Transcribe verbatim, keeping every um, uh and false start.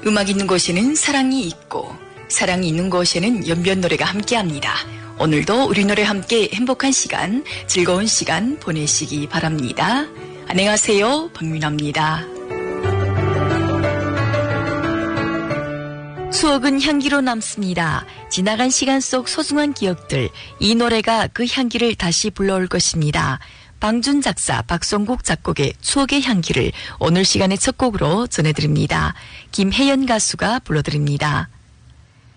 음악 있는 곳에는 사랑이 있고 사랑이 있는 곳에는 연변 노래가 함께합니다. 오늘도 우리 노래 함께 행복한 시간, 즐거운 시간 보내시기 바랍니다. 안녕하세요, 박민아입니다. 추억은 향기로 남습니다. 지나간 시간 속 소중한 기억들, 이 노래가 그 향기를 다시 불러올 것입니다. 방준 작사, 박성국 작곡의 추억의 향기를 오늘 시간의 첫 곡으로 전해드립니다. 김혜연 가수가 불러드립니다.